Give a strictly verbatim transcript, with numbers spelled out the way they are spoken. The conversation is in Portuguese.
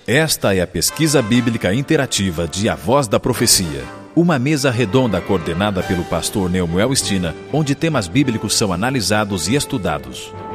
Esta é a pesquisa bíblica interativa de A Voz da Profecia. Uma mesa redonda coordenada pelo pastor Neumoel Stina, onde temas bíblicos são analisados e estudados.